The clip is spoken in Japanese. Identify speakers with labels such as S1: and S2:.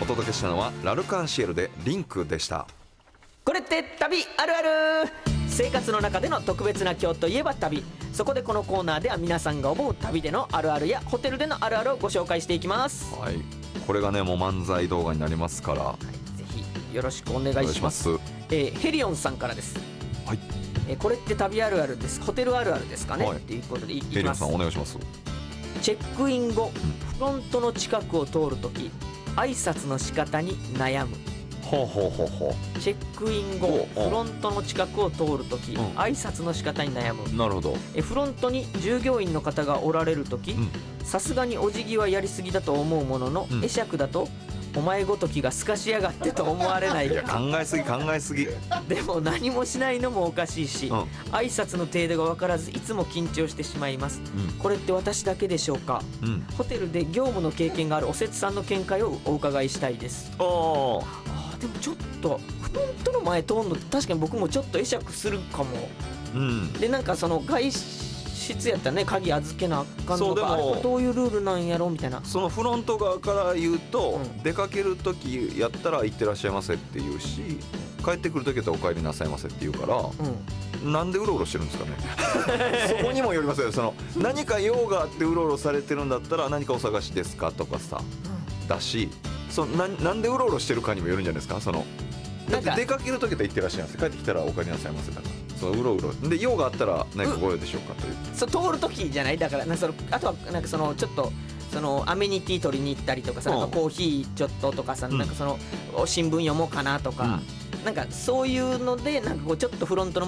S1: 届けしたのはラルカンシエルでリンクでした。
S2: これって旅あるある。生活の中での特別な今日といえば旅。そこでこのコーナーでは皆さんが思う旅でのあるあるやホテルでのあるあるをご紹介していきます。
S1: はい、これがねもう漫才動画になりますから、
S2: はい、ぜひよろしくお願いします。ヘリオンさんからです。
S1: はい、
S2: これって旅あるあるです、ホテルあるあるですかね、
S1: はい、
S2: ということでいきます。
S1: ヘリオンさんお願いします。
S2: チェックイン後、フロントの近くを通るとき挨拶の仕方に悩む。
S1: ほうほうほうほう。
S2: チェックイン後フロントの近くを通るとき、挨拶の仕方に悩む。
S1: なるほど。
S2: フロントに従業員の方がおられるとき、さすがにお辞儀はやりすぎだと思うものの、会釈だとお前ごときがすかしやがってと思われないか。
S1: いや考えすぎ考えすぎ。
S2: でも何もしないのもおかしいし、挨拶の程度が分からずいつも緊張してしまいます、これって私だけでしょうか、ホテルで業務の経験があるおせつさんの見解をお伺いしたいです。でもちょっとフロントの前通るの確かに僕もちょっと会釈するかも、でなんかその外室やったらね鍵預けなあかんのか、あれこれどういうルールなんやろみたいな。
S1: そのフロント側から言うと、出かける時やったら行ってらっしゃいませって言うし、帰ってくる時やったらお帰りなさいませって言うから、なんでうろうろしてるんですかね。そこにもよりますよ。その何か用があってうろうろされてるんだったら何かお探しですかとかさ、だし、なんでうろうろしてるかにもよるんじゃないですか。そのだって出かける時は行ってらっしゃいませ、帰ってきたらお帰りなさいませだから、そのうろうろで用があったら何かご用でしょうかという、
S2: 通る時じゃない。だからあとはなんかそのちょっとそのアメニティ取りに行ったりとかさ、なんかコーヒーちょっととかさ、なんかその新聞読もうかなとか、なんかそういうのでなんかこうちょっとフロントの